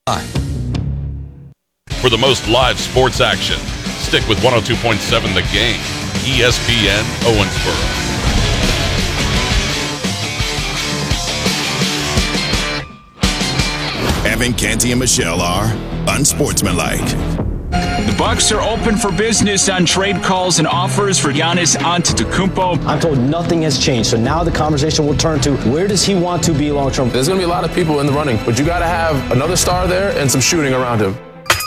For the most live sports action, stick with 102.7 The Game, ESPN Owensboro. Evan, Canty, and Michelle are unsportsmanlike. The Bucks are open for business on trade calls and offers for Giannis Antetokounmpo. I'm told nothing has changed, so now the conversation will turn to where does he want to be long term? There's going to be a lot of people in the running, but you got to have another star there and some shooting around him.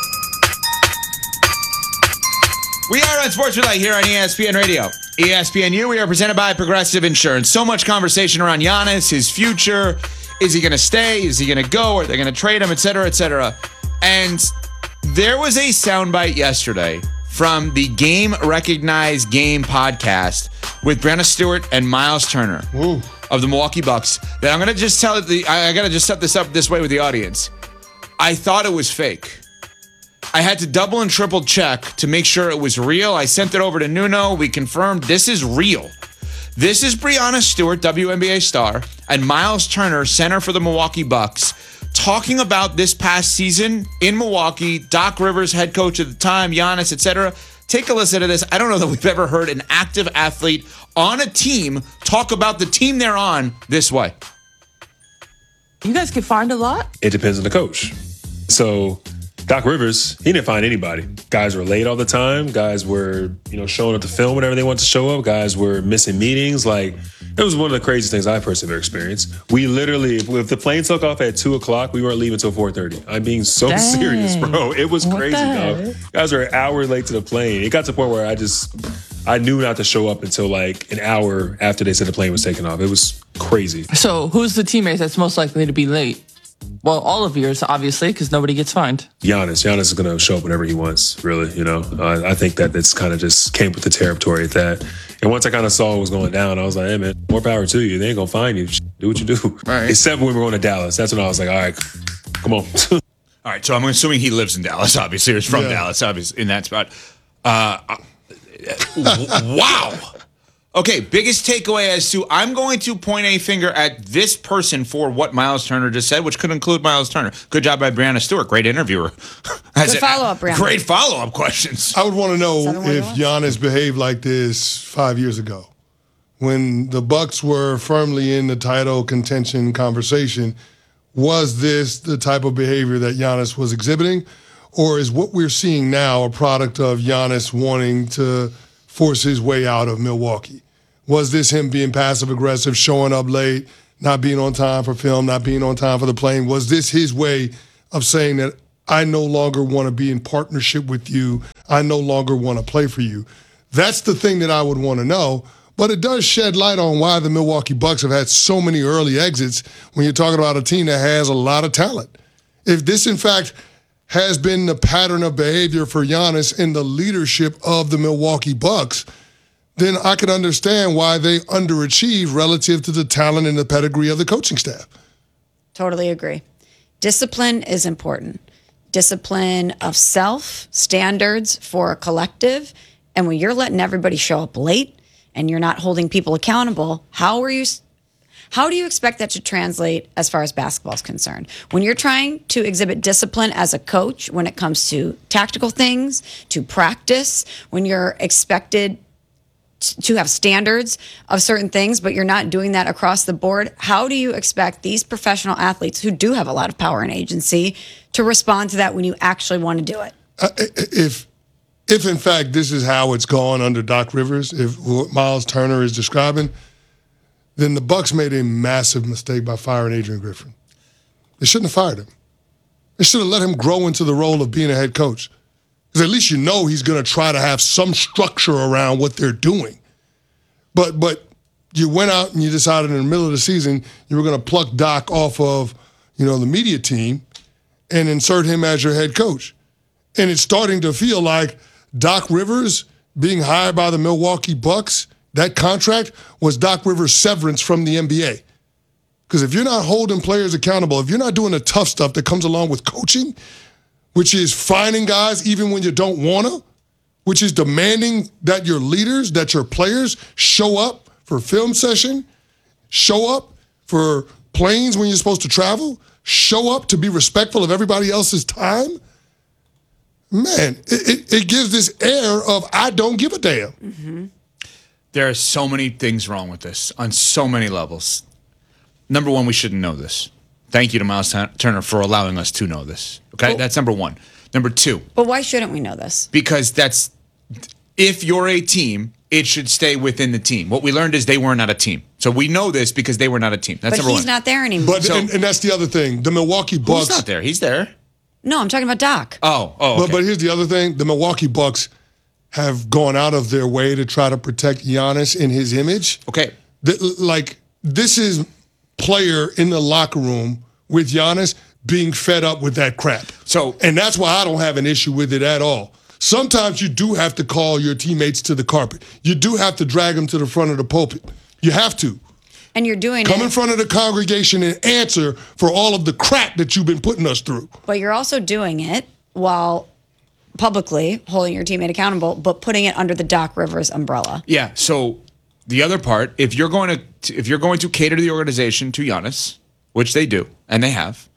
We are Unsportsmanlike here on ESPN Radio. ESPNU, we are presented by Progressive Insurance. So much conversation around Giannis, his future. Is he going to stay? Is he going to go? Are they going to trade him, et cetera, et cetera? And there was a soundbite yesterday from the Game Recognized Game podcast with Breanna Stewart and Miles Turner of the Milwaukee Bucks that I'm going to just I got to just set this up this way with the audience. I thought it was fake. I had to double and triple check to make sure it was real. I sent it over to Nuno. We confirmed this is real. This is Breanna Stewart, WNBA star, and Miles Turner, center for the Milwaukee Bucks, talking about this past season in Milwaukee, Doc Rivers, head coach at the time, Giannis, etc. Take a listen to this. I don't know that we've ever heard an active athlete on a team talk about the team they're on this way. You guys get fined a lot? It depends on the coach. So Doc Rivers, he didn't find anybody. Guys were late all the time. Guys were, showing up to film whenever they wanted to show up. Guys were missing meetings. It was one of the craziest things I personally ever experienced. We literally, if the plane took off at 2 o'clock, we weren't leaving until 4:30. I'm being so serious, bro. It was crazy, dog. Guys were an hour late to the plane. It got to the point where I knew not to show up until an hour after they said the plane was taking off. It was crazy. So who's the teammate that's most likely to be late? Well, all of yours, obviously, because nobody gets fined. Giannis is going to show up whenever he wants, really, I think that it's kind of just came with the territory at that. And once I kind of saw what was going down, I was like, hey, man, more power to you. They ain't going to find you. Do what you do. Right. Except when we were going to Dallas. That's when I was like, all right, come on. All right, so I'm assuming he lives in Dallas, obviously. Or is from Dallas, obviously, in that spot. Wow. Okay, biggest takeaway as to I'm going to point a finger at this person for what Miles Turner just said, which could include Miles Turner. Good job by Breanna Stewart. Great interviewer. Good follow-up, Breanna. Great follow-up questions. I would want to know if Giannis behaved like this 5 years ago when the Bucks were firmly in the title contention conversation. Was this the type of behavior that Giannis was exhibiting? Or is what we're seeing now a product of Giannis wanting to force his way out of Milwaukee? Was this him being passive-aggressive, showing up late, not being on time for film, not being on time for the plane? Was this his way of saying that I no longer want to be in partnership with you, I no longer want to play for you? That's the thing that I would want to know. But it does shed light on why the Milwaukee Bucks have had so many early exits when you're talking about a team that has a lot of talent. If this, in fact, has been the pattern of behavior for Giannis in the leadership of the Milwaukee Bucks, then I can understand why they underachieve relative to the talent and the pedigree of the coaching staff. Totally agree. Discipline is important. Discipline of self, standards for a collective. And when you're letting everybody show up late and you're not holding people accountable, how do you expect that to translate as far as basketball is concerned? When you're trying to exhibit discipline as a coach when it comes to tactical things, to practice, when you're expected to have standards of certain things, but you're not doing that across the board, how do you expect these professional athletes who do have a lot of power and agency to respond to that when you actually want to do it? If in fact this is how it's gone under Doc Rivers, if what Miles Turner is describing, then the Bucks made a massive mistake by firing Adrian Griffin. They shouldn't have fired him. They should have let him grow into the role of being a head coach. Because at least he's going to try to have some structure around what they're doing. But you went out and you decided in the middle of the season you were going to pluck Doc off of, the media team and insert him as your head coach. And it's starting to feel like Doc Rivers being hired by the Milwaukee Bucks, that contract was Doc Rivers' severance from the NBA. Because if you're not holding players accountable, if you're not doing the tough stuff that comes along with coaching, which is finding guys even when you don't want to, which is demanding that your leaders, that your players show up for film session, show up for planes when you're supposed to travel, show up to be respectful of everybody else's time, man, it gives this air of I don't give a damn. Mm-hmm. There are so many things wrong with this on so many levels. Number one, we shouldn't know this. Thank you to Miles Turner for allowing us to know this. Okay, that's number one. Number two. But why shouldn't we know this? Because if you're a team, it should stay within the team. What we learned is they were not a team. So we know this because they were not a team. That's number one. But he's not there anymore. But and that's the other thing. The Milwaukee Bucks. Who's not there? He's there. No, I'm talking about Doc. Oh, okay. But here's the other thing. The Milwaukee Bucks have gone out of their way to try to protect Giannis in his image. Okay. This is player in the locker room with Giannis being fed up with that crap. And that's why I don't have an issue with it at all. Sometimes you do have to call your teammates to the carpet. You do have to drag them to the front of the pulpit. You have to. And you're doing Come in front of the congregation and answer for all of the crap that you've been putting us through. But you're also doing it while publicly holding your teammate accountable, but putting it under the Doc Rivers umbrella. Yeah. So the other part, if you're going to cater to the organization to Giannis, which they do and they have,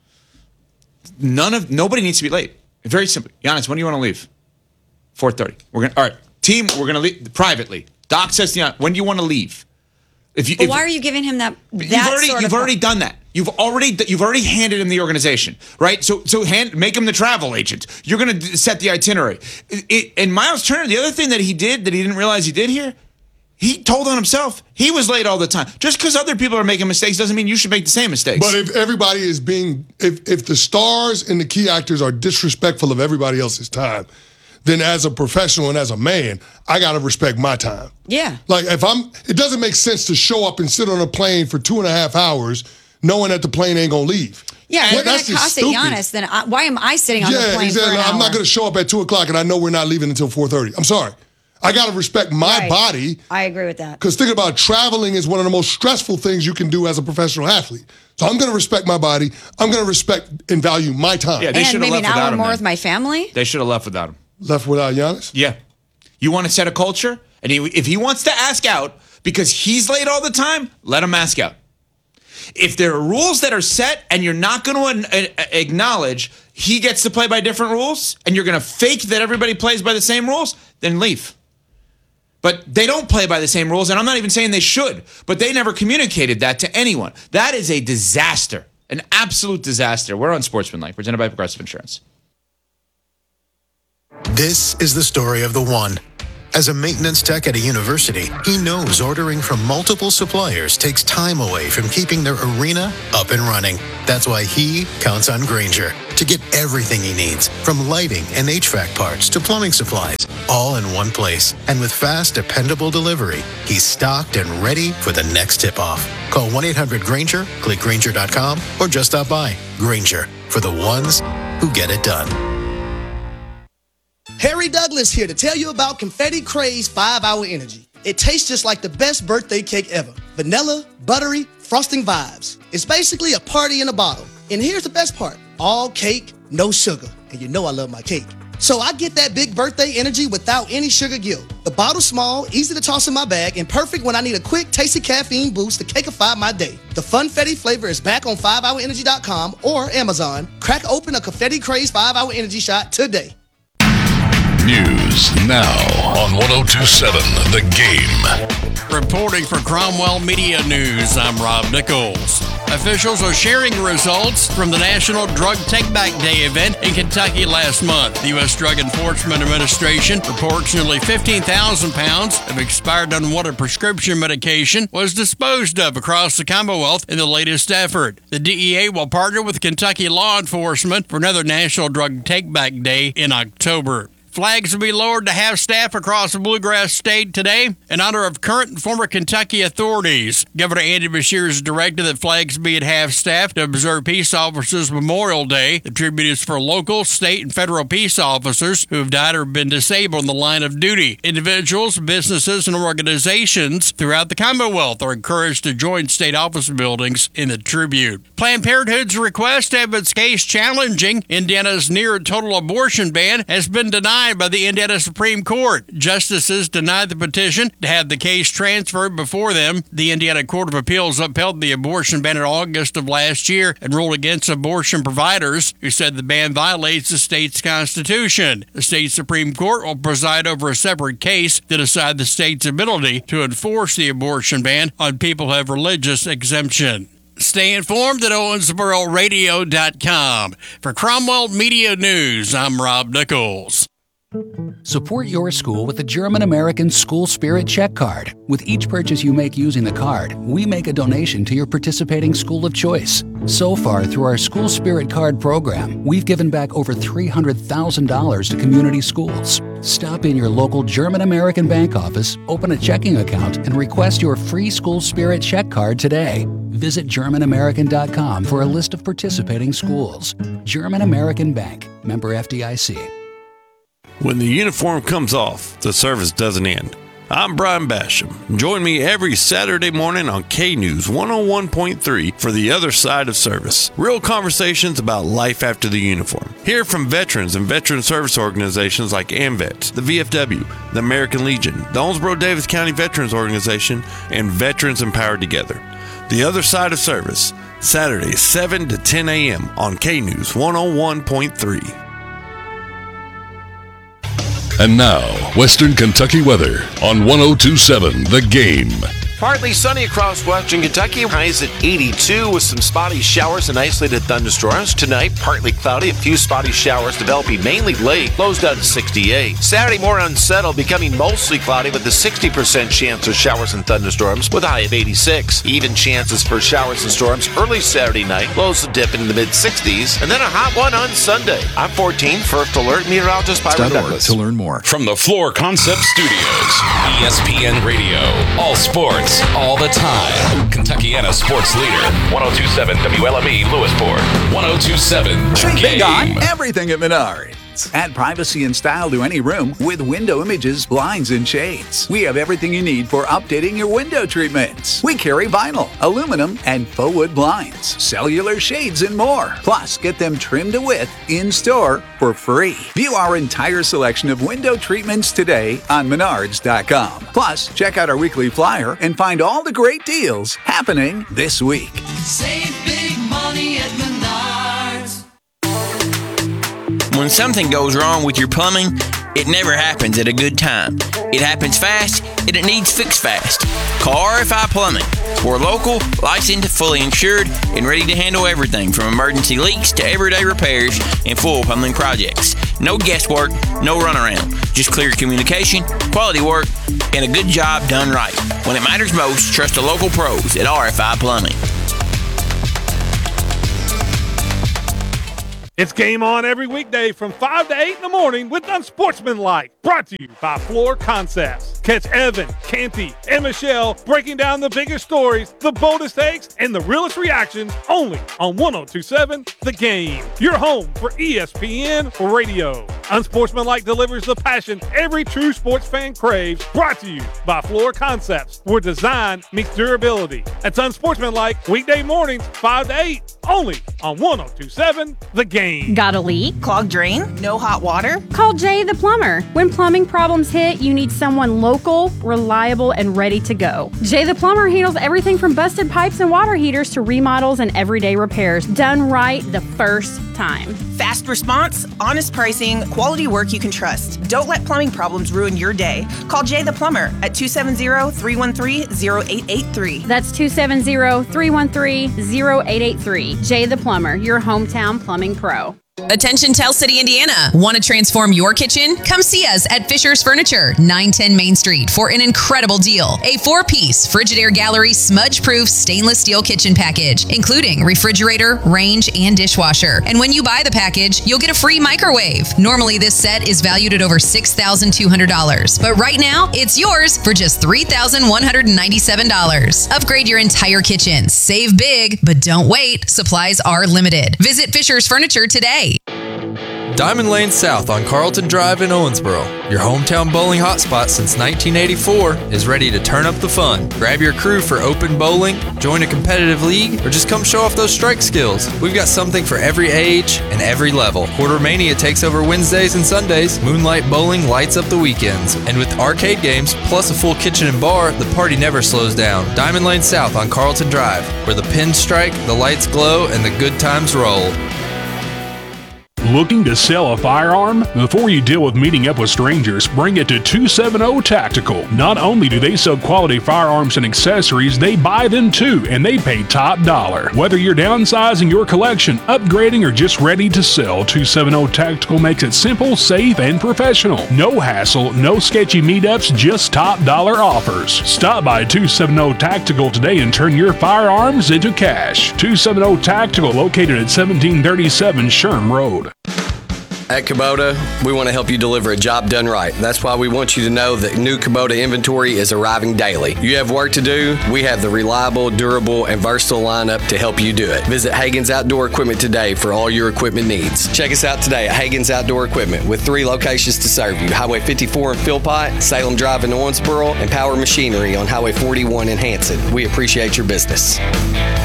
nobody needs to be late. Very simple. Giannis, when do you want to leave? 4:30. All right, team. We're gonna leave privately. Doc says to Giannis, when do you want to leave? But why are you giving him that? You've already done that. You've already handed him the organization, right? So make him the travel agent. You're going to set the itinerary. And Miles Turner, the other thing that he did that he didn't realize he did here, he told on himself. He was late all the time. Just because other people are making mistakes doesn't mean you should make the same mistakes. But if everybody is if the stars and the key actors are disrespectful of everybody else's time, then as a professional and as a man, I got to respect my time. Yeah. Like it doesn't make sense to show up and sit on a plane for 2.5 hours knowing that the plane ain't going to leave. Yeah, if you're going to cost it Giannis, then why am I sitting on the plane for an hour? I'm not going to show up at 2 o'clock and I know we're not leaving until 4:30. I'm sorry. I got to respect my body. I agree with that. Because think about it, traveling is one of the most stressful things you can do as a professional athlete. So I'm going to respect my body. I'm going to respect and value my time. Yeah, they should have left without him. And maybe an hour more with my family? They should have left without him. Left without Giannis? Yeah. You want to set a culture? And if he wants to ask out because he's late all the time, let him ask out. If there are rules that are set and you're not going to acknowledge he gets to play by different rules and you're going to fake that everybody plays by the same rules, then leave. But they don't play by the same rules, and I'm not even saying they should, but they never communicated that to anyone. That is a disaster, an absolute disaster. We're on Sportsmanlike, presented by Progressive Insurance. This is the story of the one. As a maintenance tech at a university, he knows ordering from multiple suppliers takes time away from keeping their arena up and running. That's why he counts on Grainger to get everything he needs, from lighting and HVAC parts to plumbing supplies, all in one place. And with fast, dependable delivery, he's stocked and ready for the next tip-off. Call 1-800-GRAINGER, click Grainger.com, or just stop by. Grainger, for the ones who get it done. Harry Douglas here to tell you about Confetti Craze 5-Hour Energy. It tastes just like the best birthday cake ever. Vanilla, buttery, frosting vibes. It's basically a party in a bottle. And here's the best part. All cake, no sugar. And you know I love my cake. So I get that big birthday energy without any sugar guilt. The bottle's small, easy to toss in my bag, and perfect when I need a quick, tasty caffeine boost to cakeify my day. The Funfetti flavor is back on 5hourenergy.com or Amazon. Crack open a Confetti Craze 5-Hour Energy shot today. News now on 102.7 The Game. Reporting for Cromwell Media News, I'm Rob Nichols. Officials are sharing results from the National Drug Take-Back Day event in Kentucky last month. The U.S. Drug Enforcement Administration reports nearly 15,000 pounds of expired unwanted prescription medication was disposed of across the Commonwealth in the latest effort. The DEA will partner with Kentucky law enforcement for another National Drug Take-Back Day in October. Flags will be lowered to half-staff across the Bluegrass State today in honor of current and former Kentucky authorities. Governor Andy Beshear has directed that flags be at half-staff to observe Peace Officers Memorial Day. The tribute is for local, state, and federal peace officers who have died or been disabled in the line of duty. Individuals, businesses, and organizations throughout the Commonwealth are encouraged to join state office buildings in the tribute. Planned Parenthood's request to have its case challenging Indiana's near-total abortion ban has been denied denied by the Indiana Supreme Court. Justices denied the petition to have the case transferred before them. The Indiana Court of Appeals upheld the abortion ban in August of last year and ruled against abortion providers who said the ban violates the state's constitution. The state Supreme Court will preside over a separate case to decide the state's ability to enforce the abortion ban on people who have religious exemption. Stay informed at OwensboroRadio.com. For Cromwell Media News, I'm Rob Nichols. Support your school with the German-American School Spirit Check Card. With each purchase you make using the card, we make a donation to your participating school of choice. So far, through our School Spirit Card program, we've given back over $300,000 to community schools. Stop in your local German-American bank office, open a checking account, and request your free School Spirit Check Card today. Visit GermanAmerican.com for a list of participating schools. German American Bank, member FDIC. When the uniform comes off, the service doesn't end. I'm Brian Basham. Join me every Saturday morning on K-News 101.3 for The Other Side of Service. Real conversations about life after the uniform. Hear from veterans and veteran service organizations like AMVETS, the VFW, the American Legion, the Owensboro-Davis County Veterans Organization, and Veterans Empowered Together. The Other Side of Service, Saturdays 7 to 10 a.m. on K-News 101.3. And now, Western Kentucky weather on 102.7 The Game. Partly sunny across western Kentucky. Highs at 82 with some spotty showers and isolated thunderstorms. Tonight, partly cloudy. A few spotty showers developing mainly late. Lows down to 68. Saturday, more unsettled, becoming mostly cloudy with a 60% chance of showers and thunderstorms with a high of 86. Even chances for showers and storms early Saturday night. Lows will dip into the mid-60s. And then a hot one on Sunday. I'm 14 First Alert meteorologist Byron Douglas. To learn more. From the Floor Concept Studios, ESPN Radio, all sports, all the time. Kentuckiana sports leader, 102.7 WLME Lewisport, 102.7 Think The big Game. on everything at Menards. Add privacy and style to any room with window images, blinds, and shades. We have everything you need for updating your window treatments. We carry vinyl, aluminum, and faux wood blinds, cellular shades, and more. Plus, get them trimmed to width in-store for free. View our entire selection of window treatments today on Menards.com. Plus, check out our weekly flyer and find all the great deals happening this week. Save big money at Menards. When something goes wrong with your plumbing, it never happens at a good time. It happens fast, and it needs fixed fast. Call RFI Plumbing. We're local, licensed, fully insured, and ready to handle everything from emergency leaks to everyday repairs and full plumbing projects. No guesswork, no runaround. Just clear communication, quality work, and a good job done right. When it matters most, trust the local pros at RFI Plumbing. It's Game On every weekday from 5 to 8 in the morning with Unsportsmanlike. Brought to you by Floor Concepts. Catch Evan, Canty, and Michelle breaking down the biggest stories, the boldest takes, and the realest reactions only on 102.7 The Game. Your home for ESPN Radio. Unsportsmanlike delivers the passion every true sports fan craves. Brought to you by Floor Concepts, where design meets durability. That's Unsportsmanlike weekday mornings 5 to 8 only on 102.7 The Game. Got a leak? Clogged drain? No hot water? Call Jay the Plumber. When plumbing problems hit, you need someone local, reliable, and ready to go. Jay the Plumber handles everything from busted pipes and water heaters to remodels and everyday repairs. Done right the first time. Fast response, honest pricing, quality work you can trust. Don't let plumbing problems ruin your day. Call Jay the Plumber at 270-313-0883. That's 270-313-0883. Jay the Plumber, your hometown plumbing pro. Attention Tell City, Indiana. Want to transform your kitchen? Come see us at Fisher's Furniture, 910 Main Street for an incredible deal. A 4-piece Frigidaire Gallery smudge-proof stainless steel kitchen package, including refrigerator, range, and dishwasher. And when you buy the package, you'll get a free microwave. Normally, this set is valued at over $6,200. But right now, it's yours for just $3,197. Upgrade your entire kitchen. Save big, but don't wait. Supplies are limited. Visit Fisher's Furniture today. Diamond Lane South on Carlton Drive in Owensboro, your hometown bowling hotspot since 1984, is ready to turn up the fun. Grab your crew for open bowling, join a competitive league, or just come show off those strike skills. We've got something for every age and every level. Quartermania takes over Wednesdays and Sundays. Moonlight Bowling lights up the weekends. And with arcade games, plus a full kitchen and bar, the party never slows down. Diamond Lane South on Carlton Drive, where the pins strike, the lights glow, and the good times roll. Looking to sell a firearm? Before you deal with meeting up with strangers, bring it to 270 Tactical. Not only do they sell quality firearms and accessories, they buy them too, and they pay top dollar. Whether you're downsizing your collection, upgrading, or just ready to sell, 270 Tactical makes it simple, safe, and professional. No hassle, no sketchy meetups, just top dollar offers. Stop by 270 Tactical today and turn your firearms into cash. 270 Tactical, located at 1737 Sherm Road. At Kubota, we want to help you deliver a job done right. That's why we want you to know that new Kubota inventory is arriving daily. You have work to do, we have the reliable, durable, and versatile lineup to help you do it. Visit Hagen's Outdoor Equipment today for all your equipment needs. Check us out today at Hagen's Outdoor Equipment with 3 locations to serve you. Highway 54 in Philpott, Salem Drive in Owensboro, and Power Machinery on Highway 41 in Hanson. We appreciate your business.